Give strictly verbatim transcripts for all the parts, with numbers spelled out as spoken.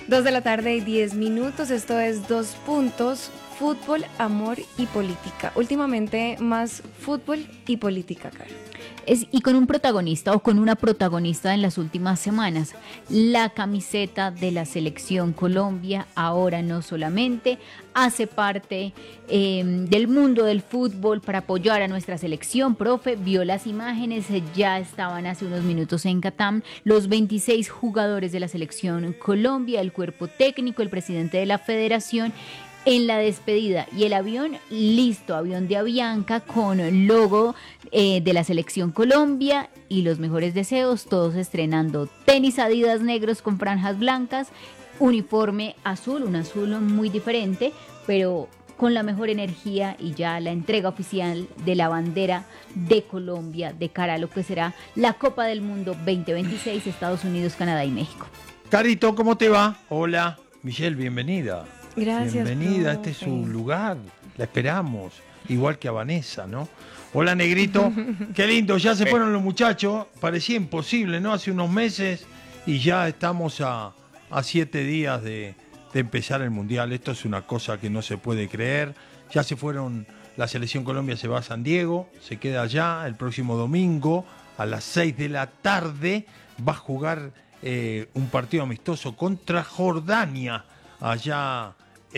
Dos de la tarde y diez minutos, esto es Dos Puntos, fútbol, amor y política. Últimamente más fútbol y política, Caro. Es, y con un protagonista o con una protagonista en las últimas semanas. La camiseta de la Selección Colombia ahora no solamente hace parte eh, del mundo del fútbol para apoyar a nuestra selección. Profe, vio las imágenes, ya estaban hace unos minutos en Catam los veintiséis jugadores de la Selección Colombia, el cuerpo técnico, el presidente de la federación, en la despedida, y el avión listo, avión de Avianca con logo eh, de la Selección Colombia y los mejores deseos, todos estrenando tenis Adidas negros con franjas blancas, uniforme azul, un azul muy diferente, pero con la mejor energía, y ya la entrega oficial de la bandera de Colombia de cara a lo que será la Copa del Mundo veinte veintiséis, Estados Unidos, Canadá y México. Carito, ¿cómo te va? Hola, Michelle, bienvenida. Gracias. Bienvenida, profe. este es su lugar, la esperamos, igual que a Vanessa, ¿no? Hola, Negrito, qué lindo, ya se fueron los muchachos, parecía imposible, ¿no? Hace unos meses y ya estamos a, a siete días de, de empezar el Mundial. Esto es una cosa que no se puede creer. Ya se fueron, la Selección Colombia se va a San Diego, se queda allá el próximo domingo a las seis de la tarde, va a jugar eh, un partido amistoso contra Jordania, allá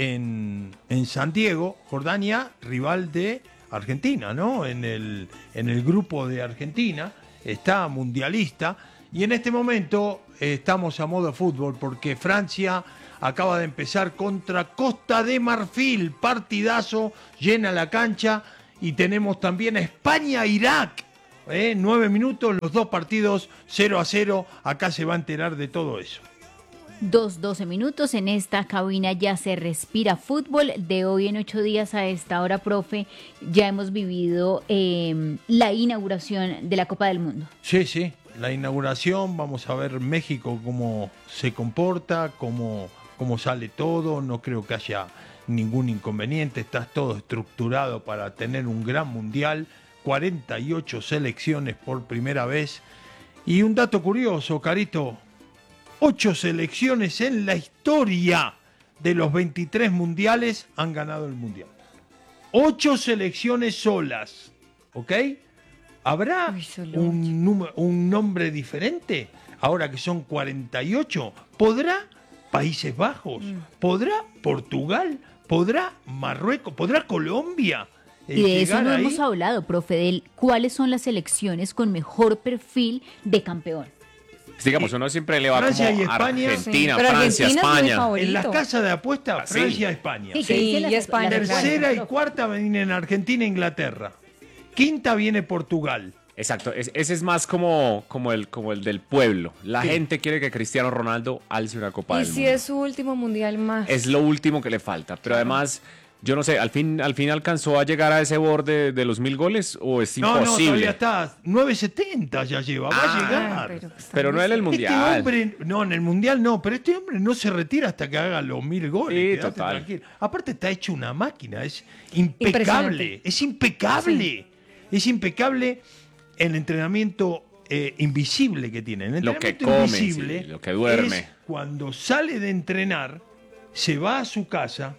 en, en San Diego. Jordania, rival de Argentina, ¿no? En el, en el grupo de Argentina, está mundialista, y en este momento eh, estamos a modo fútbol porque Francia acaba de empezar contra Costa de Marfil, partidazo, llena la cancha, y tenemos también a España-Irak, ¿eh? nueve minutos, los dos partidos cero a cero, acá se va a enterar de todo eso. Dos, doce minutos, en esta cabina ya se respira fútbol. De hoy en ocho días a esta hora, profe, ya hemos vivido eh, la inauguración de la Copa del Mundo. Sí, sí, la inauguración, vamos a ver México cómo se comporta, cómo, cómo sale todo, no creo que haya ningún inconveniente, está todo estructurado para tener un gran mundial, cuarenta y ocho selecciones por primera vez, y un dato curioso, Carito, ocho selecciones en la historia de los veintitrés mundiales han ganado el mundial. Ocho selecciones solas, ¿ok? ¿Habrá Uy, un, número, un nombre diferente ahora que son cuarenta y ocho? ¿Podrá Países Bajos? Mm. ¿Podrá Portugal? ¿Podrá Marruecos? ¿Podrá Colombia? Eh, y de eso no ahí? hemos hablado, profe, de cuáles son las selecciones con mejor perfil de campeón. Digamos, uno siempre le va Francia como y España, Argentina, sí. Francia, Argentina España. En las casas de apuestas, Ah, sí. Francia, España. Sí, Sí, sí, y España. Tercera y cuarta vienen Argentina e Inglaterra. Quinta viene Portugal. Exacto, es- ese es más como, como, el, como el del pueblo. La Sí. gente quiere que Cristiano Ronaldo alce una Copa Y del si Mundo. es su último mundial más. Es lo último que le falta, pero además, yo no sé, ¿al fin, al fin alcanzó a llegar a ese borde de los mil goles o es No, no, imposible? todavía está. nueve setenta ya lleva, va Ah, a llegar. pero, está Pero no muy en el cerca. Mundial. Este hombre, no, en el Mundial no, pero este hombre no se retira hasta que haga los mil goles. Sí, quédate total. tranquilo. Aparte está hecho una máquina, es impecable, Impresionante. es impecable, es impecable el entrenamiento eh, invisible que tiene. El Lo que entrenamiento come, invisible sí, lo que duerme. es cuando sale de entrenar, se va a su casa.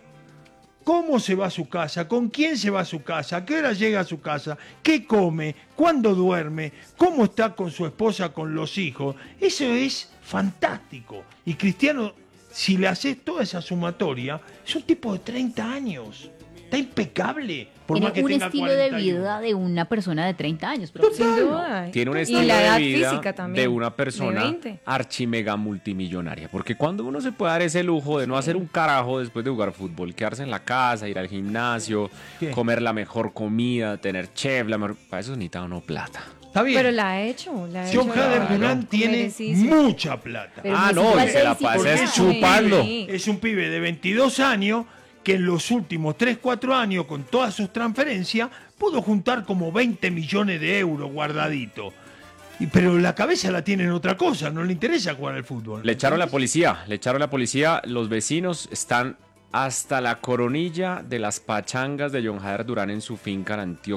¿Cómo se va a su casa? ¿Con quién se va a su casa? ¿A qué hora llega a su casa? ¿Qué come? ¿Cuándo duerme? ¿Cómo está con su esposa, con los hijos? Eso es fantástico. Y Cristiano, si le haces toda esa sumatoria, es un tipo de treinta años. Está impecable. Por Tiene más que un tenga estilo cuarenta y uno. de vida de una persona de treinta años, profe. Sin duda. Tiene un Y estilo la edad de vida física también, de una de persona veinte. archimega multimillonaria. Porque cuando uno se puede dar ese lujo de no hacer un carajo después de jugar fútbol, quedarse en la casa, ir al gimnasio, ¿Qué? comer la mejor comida, tener chef, la mejor... para eso necesita uno plata. Está bien. Pero la ha hecho. La ha John hecho, Hader la- Dunant tiene merecidísimo. mucha plata. Pero ah, no no, es y se la igual pasa de es disciplina. chupando. Sí. Es un pibe de veintidós años que en los últimos tres cuatro años, con todas sus transferencias, pudo juntar como veinte millones de euros guardaditos. Y, pero la cabeza la tiene en otra cosa, no le interesa jugar al fútbol. Le echaron la policía, le echaron la policía. Los vecinos están hasta la coronilla de las pachangas de John Hader Durán en su finca en Antioquia.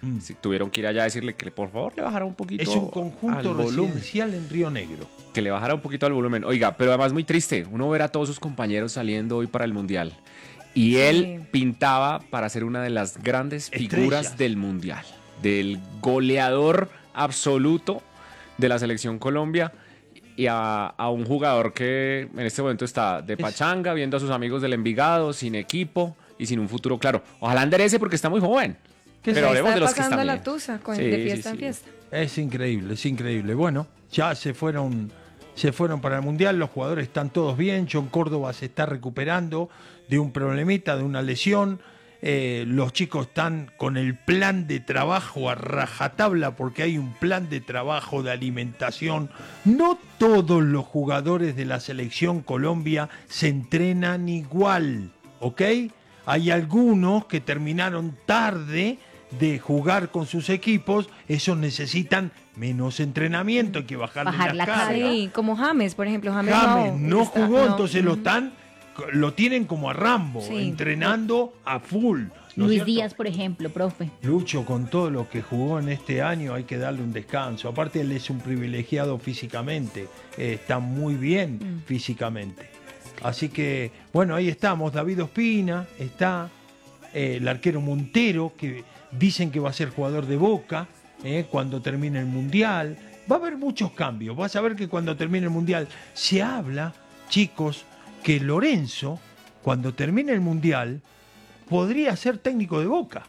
Mm. Sí, tuvieron que ir allá a decirle que por favor le bajara un poquito Es un al conjunto volumen. residencial en Río Negro. Que le bajara un poquito al volumen. Oiga, pero además muy triste. Uno ver a todos sus compañeros saliendo hoy para el Mundial. Y Sí. él pintaba para ser una de las grandes figuras Estrellas. del Mundial. Del goleador absoluto de la selección Colombia. Y a, a un jugador que en este momento está de pachanga, viendo a sus amigos del Envigado, sin equipo y sin un futuro claro. Ojalá enderece porque está muy joven. ¿Qué Pero se hablemos Está de los que pasando están la bien. tusa con, Sí, de sí, fiesta en sí. fiesta. Es increíble, es increíble. Bueno, ya se fueron, se fueron para el Mundial, los jugadores están todos bien, John Córdoba se está recuperando de un problemita, de una lesión. Eh, los chicos están con el plan de trabajo a rajatabla porque hay un plan de trabajo de alimentación. No todos los jugadores de la selección Colombia se entrenan igual, ¿ok? Hay algunos que terminaron tarde de jugar con sus equipos, esos necesitan menos entrenamiento, hay que bajarle Bajar la carga. carga. Sí, como James, por ejemplo. James, James no, está- jugó, no, entonces lo ujú. están, lo tienen como a Rambo, Sí. entrenando a full. ¿no es Luis cierto? Díaz, por ejemplo, profe. Lucho, con todo lo que jugó en este año, hay que darle un descanso. Aparte, él es un privilegiado físicamente, eh, está muy bien Mm. físicamente. Así que, bueno, ahí estamos. David Ospina está, eh, el arquero Montero, que dicen que va a ser jugador de Boca eh, cuando termine el Mundial. Va a haber muchos cambios. Vas a ver que cuando termine el Mundial se habla, chicos, que Lorenzo, cuando termine el Mundial, podría ser técnico de Boca.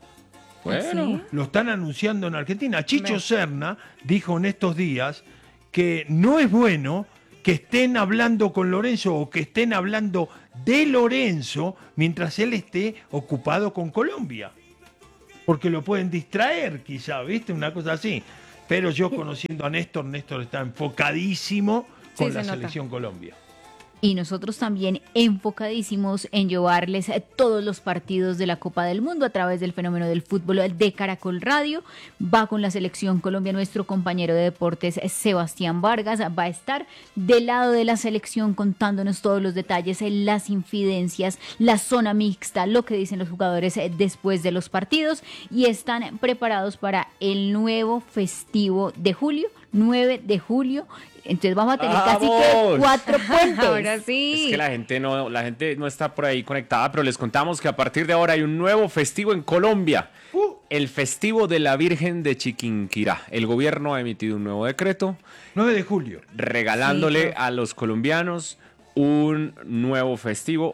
Bueno. ¿Sí? Lo están anunciando en Argentina. Chicho Me- Serna dijo en estos días que no es bueno que estén hablando con Lorenzo o que estén hablando de Lorenzo mientras él esté ocupado con Colombia. Porque lo pueden distraer, quizá, ¿viste? Una cosa así. Pero yo conociendo a Néstor, Néstor está enfocadísimo con Sí, la se nota. selección Colombia. Y nosotros también enfocadísimos en llevarles eh, todos los partidos de la Copa del Mundo a través del fenómeno del fútbol de Caracol Radio. Va con la selección Colombia nuestro compañero de deportes eh, Sebastián Vargas. Va a estar del lado de la selección contándonos todos los detalles, eh, las infidencias, la zona mixta, lo que dicen los jugadores eh, después de los partidos. Y están preparados para el nuevo festivo de julio, nueve de julio. Entonces vamos a tener casi que ¡Vamos! cuatro puentes. Ahora sí. Es que la gente no, la gente no está por ahí conectada, pero les contamos que a partir de ahora hay un nuevo festivo en Colombia. Uh. El festivo de la Virgen de Chiquinquirá. El gobierno ha emitido un nuevo decreto nueve de julio. regalándole Sí, a los colombianos un nuevo festivo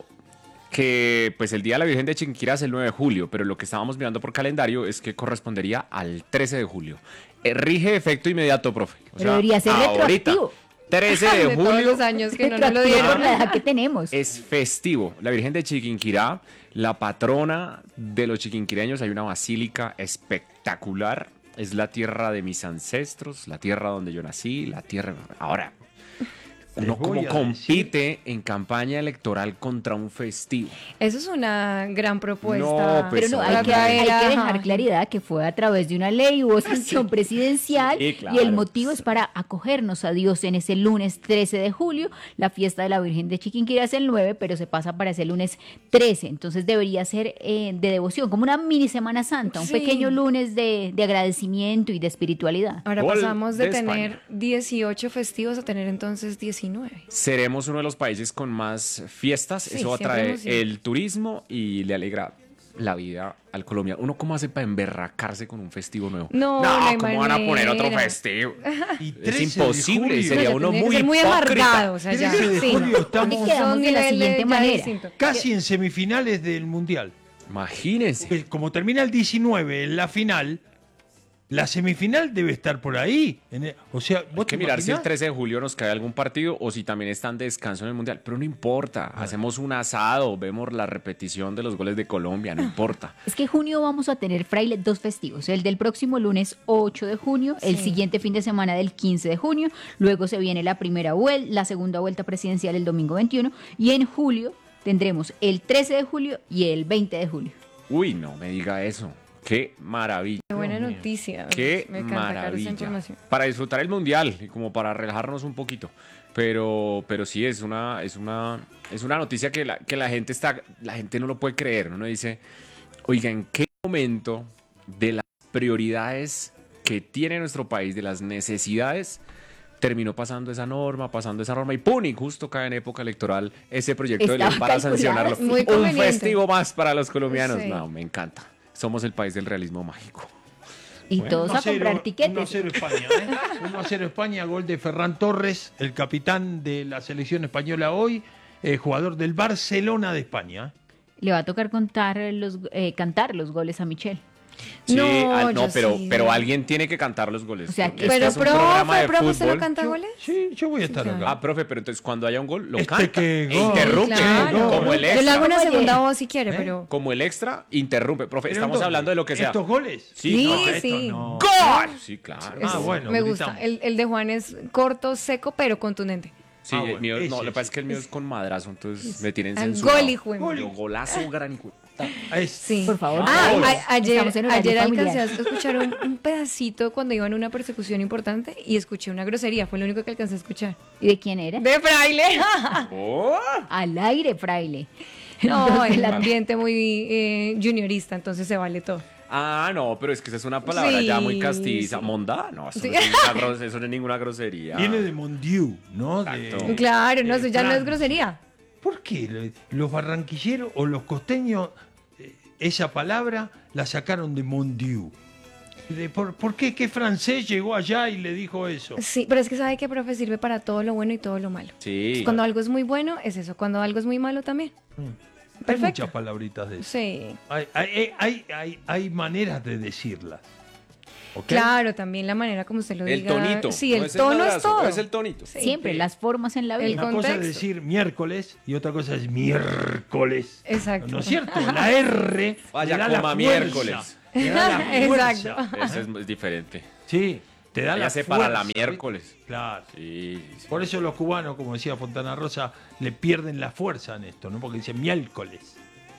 que pues el Día de la Virgen de Chiquinquirá es el nueve de julio, pero lo que estábamos mirando por calendario es que correspondería al trece de julio. Eh, rige efecto inmediato, profe. O Pero debería ser ahorita, retroactivo. trece de De todos julio los años que no nos lo Retroactivo dieron. por la edad que tenemos. es festivo. La Virgen de Chiquinquirá, la patrona de los chiquinquireños, hay una basílica espectacular. Es la tierra de mis ancestros, la tierra donde yo nací, la tierra... Ahora, Les uno voy como a compite en campaña electoral contra un festivo. Eso es una gran propuesta. No, pues, Pero no, hay Para que, hay traer a- que dejar claridad que fue a través de una ley, hubo sanción presidencial Sí, claro. y el motivo es para acogernos a Dios en ese lunes trece de julio. La fiesta de la Virgen de Chiquinquirá es el nueve, pero se pasa para ese lunes trece. Entonces debería ser eh, de devoción, como una mini Semana Santa, un Sí. pequeño lunes de, de agradecimiento y de espiritualidad. Ahora Gol pasamos de, de tener España. dieciocho festivos a tener entonces diecinueve. Seremos uno de los países con más fiestas. Sí, Eso siempre atrae hemos sido. el turismo y le alegra la vida al colombiano. ¿Uno cómo hace para emberracarse con un festivo nuevo? No, no hay ¿cómo van a poner otro manera. festivo? Y Es trece de imposible, julio. sería No, uno tendría que muy ser muy hipócrita. amargado, o sea, ya. trece de Sí, julio no. estamos Aquí quedamos Son de la niveles siguiente ya manera. distintos. casi en semifinales del Mundial. Imagínense. Que como termina el diecinueve en la final, la semifinal debe estar por ahí. En el- o sea, Hay ¿vos que te mirar si el imaginás? trece de julio nos cae algún partido o si también están de descanso en el Mundial. Pero no importa. Hacemos un asado, vemos la repetición de los goles de Colombia, no importa. Es que en junio vamos a tener, Fraile, dos festivos. El del próximo lunes ocho de junio, el Sí. siguiente fin de semana del quince de junio, luego se viene la primera vuelta, la segunda vuelta presidencial el domingo veintiuno y en julio tendremos el trece de julio y el veinte de julio. Uy, no me diga eso. Qué maravilla. Qué buena Dios mío. noticia. Qué Me encanta sacar esa maravilla. información. Para disfrutar el mundial y como para relajarnos un poquito. Pero, pero sí es una, es una, es una noticia que la, que la gente está, la gente no lo puede creer. Uno dice, oiga, ¿en qué momento de las prioridades que tiene nuestro país, de las necesidades, terminó pasando esa norma, pasando esa norma y ¡pum! Y justo cae en época electoral ese proyecto de ley Estaba para calculado. sancionarlo. Muy Un conveniente. festivo más para los colombianos. Sí. No, me encanta. Somos el país del realismo mágico. Y Bueno, todos uno a cero, comprar uno a tiquetes. cero España, ¿eh? uno a cero España, gol de Ferran Torres, el capitán de la selección española hoy, eh, jugador del Barcelona de España. Le va a tocar contar los, eh, cantar los goles a Michelle. Sí, No, al- no yo pero, sí. pero alguien tiene que cantar los goles. O sea, porque que- este Pero, es un programa profe, de profe, ¿usted no fútbol. canta goles? Sí, yo voy a estar claro. acá. Ah, profe, pero entonces cuando haya un gol, lo Este canta. que E gol, interrumpe. Claro. Como el Yo le hago extra. una Oye. segunda voz si quiere, ¿Eh? pero... Como el extra, interrumpe. Profe, ¿Pero estamos dónde? hablando de lo que sea. ¿Estos goles? Sí, Sí, no, estos sí. no. ¡Gol! Sí, claro. Ah, Es- bueno, me gusta. gritamos. El, el de Juan es corto, seco, pero contundente. Sí, Ah, el bueno, mío, ese, no, lo que pasa ese. es que el mío es con madrazo, entonces me tienen Ah, censurado. gol, hijo de madre. Yo, golazo, gran hijo. Es- Sí. Por favor. Ah, Gol. a- ayer, Estamos en horario ayer familiar. alcancé a escuchar un, un pedacito cuando iba en una persecución importante y escuché una grosería. Fue lo único que alcancé a escuchar. ¿Y de quién era? ¡De fraile! Oh, Al aire, fraile. No, Dos de el la- ambiente muy eh, juniorista, entonces se vale todo. Ah, no, pero es que esa es una palabra Sí, ya muy castiza. sí. Mondá, no, eso, Sí. no es ninguna, gros- eso no es ninguna grosería. Viene de Mondiu, ¿no? De- Exacto. Claro, no, de eso ya no es Fran. grosería. ¿Por qué le- los barranquilleros o los costeños eh, esa palabra la sacaron de Mondiu? De- ¿Por, por qué? ¿Qué francés llegó allá y le dijo eso? Sí, pero es que sabe que profe sirve para todo lo bueno y todo lo malo. Sí. Cuando algo es muy bueno, es eso. Cuando algo es muy malo, también. Hay Perfecto. muchas palabritas de eso. Sí. Hay, hay, hay, hay, hay maneras de decirlas. ¿Ok? Claro, también la manera como usted lo El diga. tonito. Sí, no el es tono es madrazo, todo. Es el tonito. Sí. Siempre, las formas en la El vida. Una cosa es contexto. decir miércoles y otra cosa es miércoles. Exacto. ¿No es cierto? La R. Vaya, le da la coma fuerza, miércoles. le da la fuerza. Exacto. Eso es, es diferente. Sí, te da Ya la se fuerza. para la miércoles. Claro. Sí, sí. Por eso los cubanos, como decía Fontana Rosa, le pierden la fuerza en esto, ¿no? Porque dicen miércoles.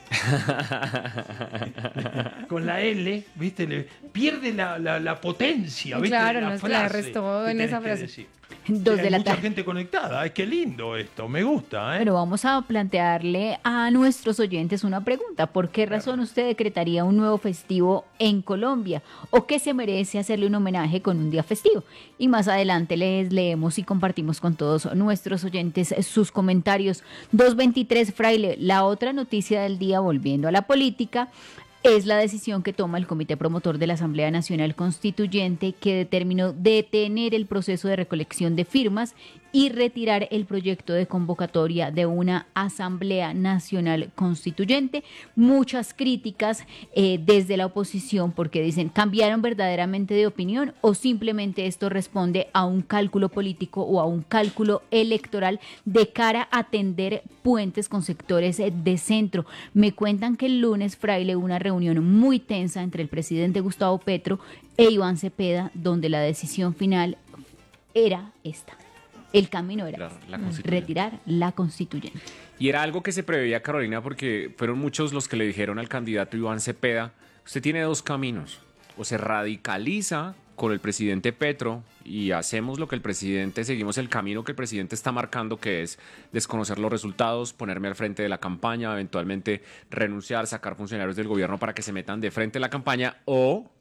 Con la L, ¿viste? Le pierde la, la, la potencia, ¿viste? Claro, la no es que la frase restó que en tenés esa que frase. decir. Dos Sí, de hay la mucha tarde. gente conectada. Ay, qué lindo esto, me gusta, ¿eh? Pero vamos a plantearle a nuestros oyentes una pregunta. ¿Por qué razón usted decretaría un nuevo festivo en Colombia? ¿O qué se merece hacerle un homenaje con un día festivo? Y más adelante les leemos y compartimos con todos nuestros oyentes sus comentarios. dos veintitrés, Fraile, la otra noticia del día, volviendo a la política, es la decisión que toma el Comité Promotor de la Asamblea Nacional Constituyente, que determinó detener el proceso de recolección de firmas y retirar el proyecto de convocatoria de una Asamblea Nacional Constituyente. Muchas críticas eh, desde la oposición, porque dicen, ¿cambiaron verdaderamente de opinión o simplemente esto responde a un cálculo político o a un cálculo electoral de cara a tender puentes con sectores eh, de centro? Me cuentan que el lunes, Fraile, hubo una reunión muy tensa entre el presidente Gustavo Petro e Iván Cepeda, donde la decisión final era esta. El camino era La- este, la constituyente. retirar la constituyente. Y era algo que se preveía, Carolina, porque fueron muchos los que le dijeron al candidato Iván Cepeda, usted tiene dos caminos, o se radicaliza con el presidente Petro y hacemos lo que el presidente, seguimos el camino que el presidente está marcando, que es desconocer los resultados, ponerme al frente de la campaña, eventualmente renunciar, sacar funcionarios del gobierno para que se metan de frente a la campaña, o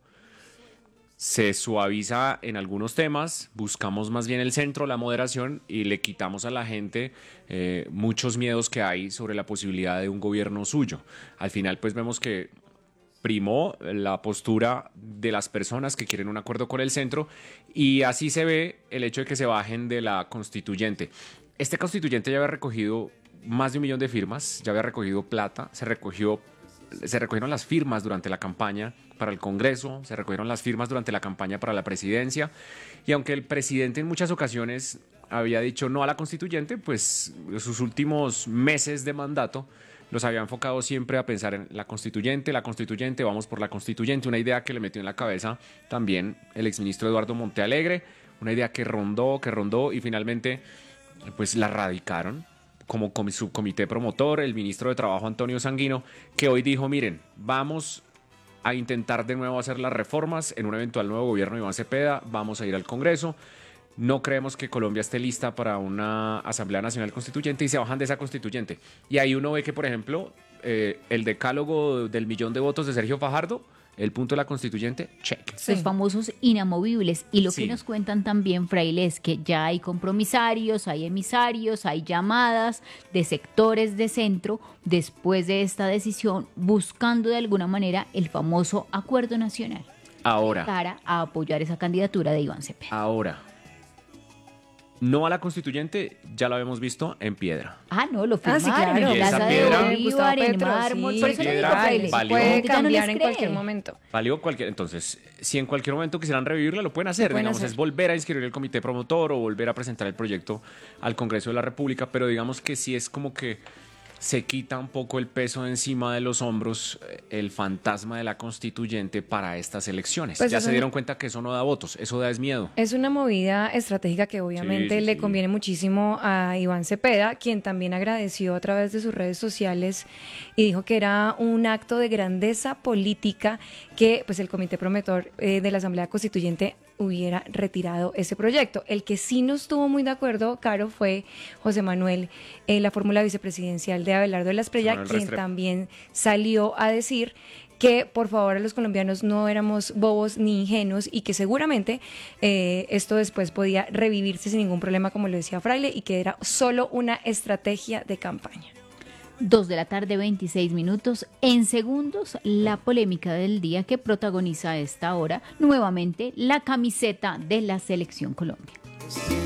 se suaviza en algunos temas, buscamos más bien el centro, la moderación, y le quitamos a la gente eh, muchos miedos que hay sobre la posibilidad de un gobierno suyo. Al final, pues vemos que primó la postura de las personas que quieren un acuerdo con el centro, y así se ve el hecho de que se bajen de la constituyente. Este constituyente ya había recogido más de un millón de firmas, ya había recogido plata, se recogió se recogieron las firmas durante la campaña para el Congreso, se recogieron las firmas durante la campaña para la presidencia, y aunque el presidente en muchas ocasiones había dicho no a la constituyente, pues sus últimos meses de mandato los había enfocado siempre a pensar en la constituyente, la constituyente, vamos por la constituyente, una idea que le metió en la cabeza también el exministro Eduardo Montealegre, una idea que rondó, que rondó y finalmente pues la radicaron como comi- subcomité promotor, el ministro de Trabajo Antonio Sanguino, que hoy dijo, miren, vamos a intentar de nuevo hacer las reformas en un eventual nuevo gobierno de Iván Cepeda, vamos a ir al Congreso, no creemos que Colombia esté lista para una Asamblea Nacional Constituyente, y se bajan de esa constituyente. Y ahí uno ve que, por ejemplo, eh, el decálogo del millón de votos de Sergio Fajardo El punto de la constituyente, check. Sí. Los famosos inamovibles. Y lo Sí. que nos cuentan también, Fraile, es que ya hay compromisarios, hay emisarios, hay llamadas de sectores de centro después de esta decisión, buscando de alguna manera el famoso acuerdo nacional Ahora, para a apoyar esa candidatura de Iván Cepeda. ahora. No a la constituyente, ya lo habíamos visto en piedra. Ah, no, lo Ah, firmaron sí, claro. en Y esa Plaza de piedra- Bolívar, Gustavo en Petro, mármol. sí, Por eso lo digo, piedra Fraile. Eso valió. puede La gente ya no cambiar les en cree. cualquier momento. Valió cualquier. Entonces, si en cualquier momento quisieran revivirla, lo pueden hacer. pueden digamos, hacer. es volver a inscribir el comité promotor o volver a presentar el proyecto al Congreso de la República. Pero digamos que sí es como que se quita un poco el peso de encima de los hombros, eh, el fantasma de la constituyente para estas elecciones. Pues ya eso se no- dieron cuenta que eso no da votos, eso da es miedo. Es una movida estratégica que obviamente Sí, sí, le sí. conviene muchísimo a Iván Cepeda, quien también agradeció a través de sus redes sociales y dijo que era un acto de grandeza política que pues el comité promotor eh, de la Asamblea Constituyente hubiera retirado ese proyecto. El que sí no estuvo muy de acuerdo, Caro, fue José Manuel, eh, la fórmula vicepresidencial de Abelardo de la Espriella, Manuel quien Restrepo. también salió a decir que por favor a los colombianos no éramos bobos ni ingenuos y que seguramente eh, esto después podía revivirse sin ningún problema, como lo decía Fraile, y que era solo una estrategia de campaña. Dos de la tarde, veintiséis minutos. En segundos, la polémica del día que protagoniza a esta hora nuevamente la camiseta de la Selección Colombia.